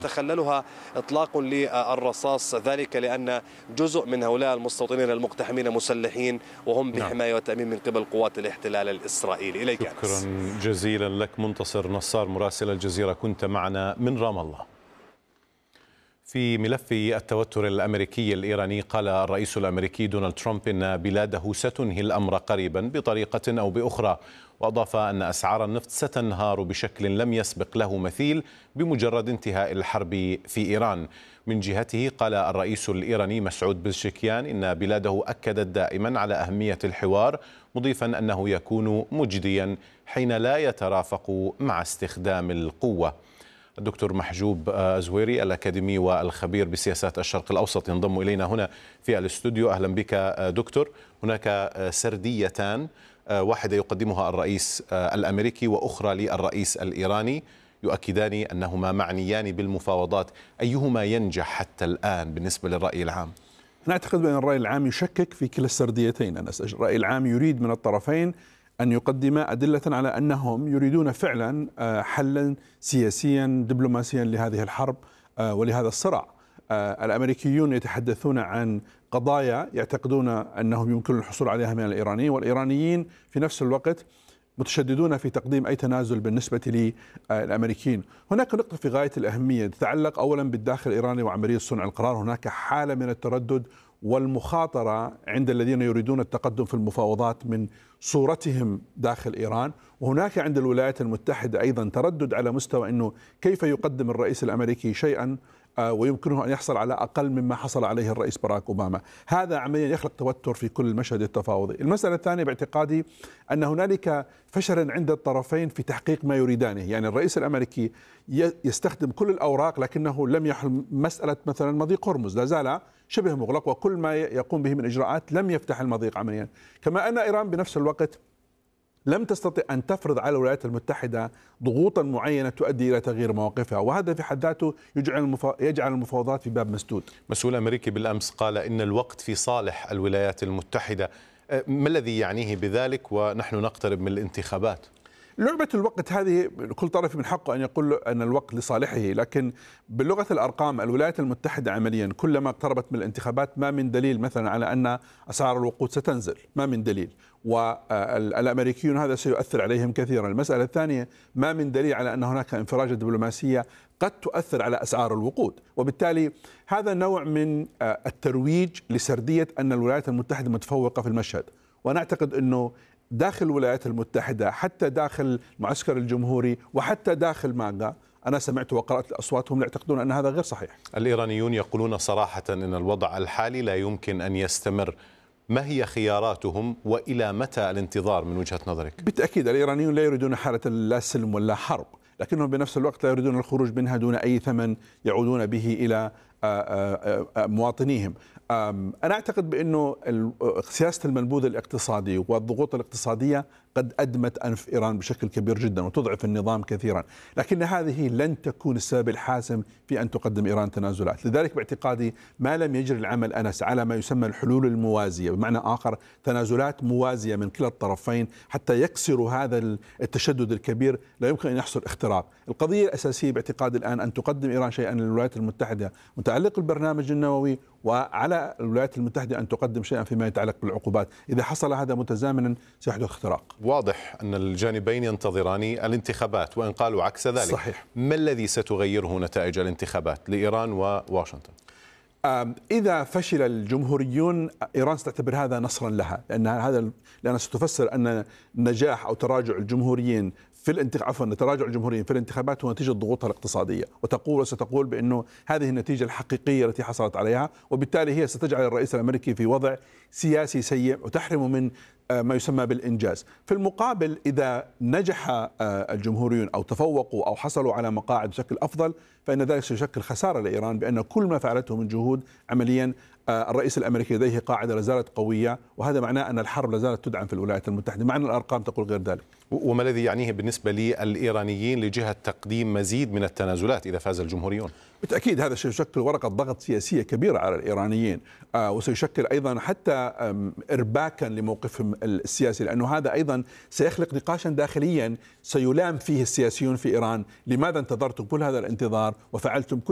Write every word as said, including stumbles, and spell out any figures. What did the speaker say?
تخللها إطلاق للرصاص، ذلك لأن جزء من هؤلاء المستوطنين المقتحمين مسلحين وهم بحماية وتأمين من قبل قوات الاحتلال الإسرائيلي. إليك شكرا أنس. جزيلا لك منتصر نصار مراسل الجزيرة، كنت معنا من رام الله. في ملف التوتر الأمريكي الإيراني، قال الرئيس الأمريكي دونالد ترامب إن بلاده ستنهي الأمر قريبا بطريقة أو بأخرى، وأضاف أن أسعار النفط ستنهار بشكل لم يسبق له مثيل بمجرد انتهاء الحرب في إيران. من جهته قال الرئيس الإيراني مسعود بزشكيان إن بلاده أكدت دائما على أهمية الحوار، مضيفا أنه يكون مجديا حين لا يترافق مع استخدام القوة. الدكتور محجوب زويري الأكاديمي والخبير بسياسات الشرق الأوسط ينضم إلينا هنا في الاستوديو. أهلا بك دكتور. هناك سرديتان، واحدة يقدمها الرئيس الأمريكي وأخرى للرئيس الإيراني، يؤكدان أنهما معنيان بالمفاوضات. أيهما ينجح حتى الآن بالنسبة للرأي العام؟ أنا أعتقد بأن الرأي العام يشكك في كلا السرديتين. أنا الرأي العام يريد من الطرفين أن يقدم أدلة على أنهم يريدون فعلا حلا سياسيا دبلوماسيا لهذه الحرب ولهذا الصراع. الأمريكيون يتحدثون عن قضايا يعتقدون أنهم يمكن الحصول عليها من الإيرانيين، والإيرانيين في نفس الوقت متشددون في تقديم أي تنازل بالنسبة للأمريكيين. هناك نقطة في غاية الأهمية تتعلق أولا بالداخل الإيراني وعملية صنع القرار. هناك حالة من التردد والمخاطرة عند الذين يريدون التقدم في المفاوضات من صورتهم داخل إيران، وهناك عند الولايات المتحدة أيضا تردد على مستوى أنه كيف يقدم الرئيس الأمريكي شيئا ويمكنه أن يحصل على أقل مما حصل عليه الرئيس باراك أوباما. هذا عمليا يخلق توتر في كل المشهد التفاوضي. المسألة الثانية باعتقادي أن هنالك فشلا عند الطرفين في تحقيق ما يريدانه. يعني الرئيس الأمريكي يستخدم كل الأوراق لكنه لم يحل مسألة مثلا مضيق هرمز، لا زال شبه مغلق، وكل ما يقوم به من إجراءات لم يفتح المضيق عمليا. كما أن إيران بنفس الوقت لم تستطع أن تفرض على الولايات المتحدة ضغوطا معينة تؤدي إلى تغيير مواقفها، وهذا في حد ذاته يجعل يجعل المفاوضات في باب مسدود. مسؤول أمريكي بالأمس قال إن الوقت في صالح الولايات المتحدة. ما الذي يعنيه بذلك ونحن نقترب من الانتخابات؟ لعبة الوقت هذه كل طرف من حقه أن يقول أن الوقت لصالحه، لكن باللغة الأرقام الولايات المتحدة عمليا كلما اقتربت من الانتخابات ما من دليل مثلا على أن أسعار الوقود ستنزل، ما من دليل، والأمريكيون هذا سيؤثر عليهم كثيرا. المسألة الثانية ما من دليل على أن هناك انفراجة دبلوماسية قد تؤثر على أسعار الوقود، وبالتالي هذا نوع من الترويج لسردية أن الولايات المتحدة متفوقة في المشهد. وأنا أعتقد أنه داخل الولايات المتحدة حتى داخل المعسكر الجمهوري وحتى داخل ماغا أنا سمعت وقرأت أصواتهم يعتقدون أن هذا غير صحيح. الإيرانيون يقولون صراحة أن الوضع الحالي لا يمكن أن يستمر. ما هي خياراتهم وإلى متى الانتظار من وجهة نظرك؟ بالتأكيد الإيرانيون لا يريدون حالة لا سلم ولا حرب، لكنهم بنفس الوقت لا يريدون الخروج منها دون أي ثمن يعودون به إلى مواطنيهم. أنا أعتقد بأنه سياسة المنبوذ الاقتصادي والضغوط الاقتصادية قد أدمت أنف إيران بشكل كبير جدا وتضعف النظام كثيرا، لكن هذه لن تكون السبب الحاسم في أن تقدم إيران تنازلات. لذلك باعتقادي ما لم يجري العمل أنس على ما يسمى الحلول الموازية، بمعنى آخر تنازلات موازية من كلا الطرفين حتى يكسروا هذا التشدد الكبير، لا يمكن أن يحصل اختراق. القضية الأساسية باعتقادي الآن أن تقدم إيران شيئا للولايات المتحدة متعلق بالبرنامج النووي، وعلى الولايات المتحدة أن تقدم شيئا فيما يتعلق بالعقوبات. إذا حصل هذا متزامنا سيحدث اختراق. واضح أن الجانبين ينتظران الانتخابات، وإن قالوا عكس ذلك صحيح. ما الذي ستغيره نتائج الانتخابات لإيران وواشنطن؟ إذا فشل الجمهوريون إيران ستعتبر هذا نصرا لها، لأن هذا لأنها ستفسر أن نجاح أو تراجع الجمهوريين في الانتخاب عفوا تراجع الجمهوريين في الانتخابات هو نتيجة ضغوطها الاقتصادية، وتقول وستقول بأنه هذه النتيجة الحقيقية التي حصلت عليها، وبالتالي هي ستجعل الرئيس الأمريكي في وضع سياسي سيء وتحرمه من ما يسمى بالإنجاز. في المقابل إذا نجح الجمهوريون أو تفوقوا أو حصلوا على مقاعد بشكل أفضل فإن ذلك سيشكل خسارة لإيران، بأن كل ما فعلته من جهود عمليا الرئيس الأمريكي لديه قاعدة لازالت قوية، وهذا معناه أن الحرب لازالت تدعم في الولايات المتحدة، مع أن الأرقام تقول غير ذلك. وما الذي يعنيه بالنسبة للإيرانيين لجهة تقديم مزيد من التنازلات إذا فاز الجمهوريون؟ بالتأكيد هذا سيشكل ورقة ضغط سياسية كبيرة على الإيرانيين، آه وسيشكل أيضا حتى إرباكا لموقفهم السياسي، لأنه هذا أيضا سيخلق نقاشا داخليا سيلام فيه السياسيون في إيران. لماذا انتظرتم كل هذا الانتظار وفعلتم كل